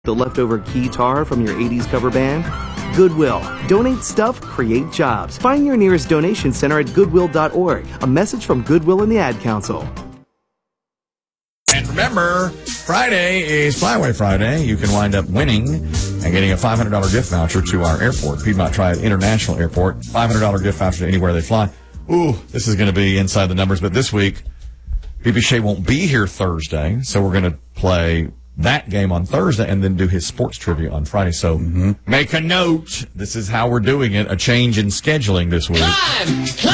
The leftover guitar from your 80s cover band? Goodwill. Donate stuff, create jobs. Find your nearest donation center at goodwill.org. A message from Goodwill and the Ad Council. And remember, Friday is Flyway Friday. You can wind up winning and getting a $500 gift voucher to our airport, Piedmont Triad International Airport. $500 gift voucher to anywhere they fly. Ooh, this is going to be inside the numbers. But this week, BB Shea won't be here Thursday, so we're going to play that game on Thursday and then do his sports trivia on Friday. So make a note. This is how we're doing it. A change in scheduling this week.